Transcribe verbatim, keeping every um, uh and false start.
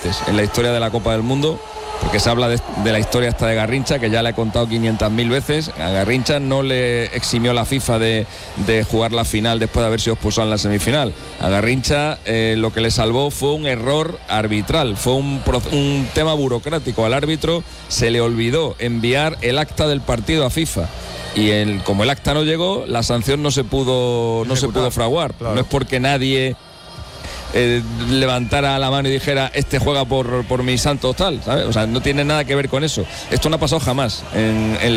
veces en la historia de la Copa del Mundo, porque se habla de, de la historia esta de Garrincha, que ya le he contado quinientas mil veces. A Garrincha no le eximió la FIFA de, de jugar la final después de haber sido expulsado en la semifinal. A Garrincha eh, lo que le salvó fue un error arbitral, fue un, un tema burocrático. Al árbitro se le olvidó enviar el acta del partido a FIFA. Y el, como el acta no llegó, la sanción no se pudo, no se pudo fraguar. Claro. No es porque nadie Eh, levantara la mano y dijera este juega por, por mi santo tal, ¿sabes? O sea, no tiene nada que ver con eso. Esto no ha pasado jamás en, en